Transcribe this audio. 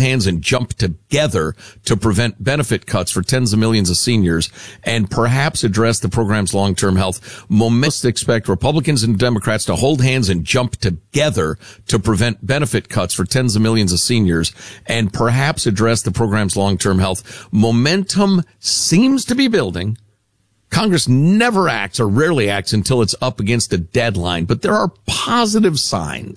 hands and jump together to prevent benefit cuts for tens of millions of seniors and perhaps address the program's long-term health. Most expect Republicans and Democrats to hold hands and jump together to prevent benefit cuts for tens of millions of seniors and perhaps address the program's long-term health. Momentum seems to be building. Congress never acts or rarely acts until it's up against a deadline, but there are positive signs.